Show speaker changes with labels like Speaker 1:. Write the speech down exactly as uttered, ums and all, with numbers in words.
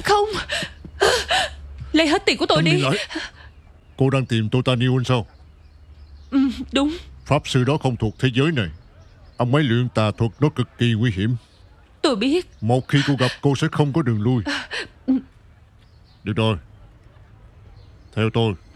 Speaker 1: Không, lấy hết tiền của tôi đi.
Speaker 2: Lại. Cô đang tìm Totanion sao?
Speaker 1: Ừ, đúng.
Speaker 2: Pháp sư đó không thuộc thế giới này. Ông ấy luyện tà thuật, nó cực kỳ nguy hiểm.
Speaker 1: Tôi biết.
Speaker 2: Một khi cô gặp, cô sẽ không có đường lui. Được rồi, theo tôi.